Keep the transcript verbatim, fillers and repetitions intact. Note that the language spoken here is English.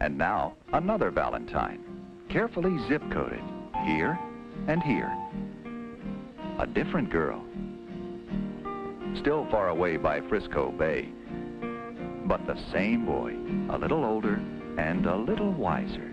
And now, another Valentine, carefully zip-coded, here and here. A different girl, still far away by Frisco Bay, but the same boy, a little older and a little wiser.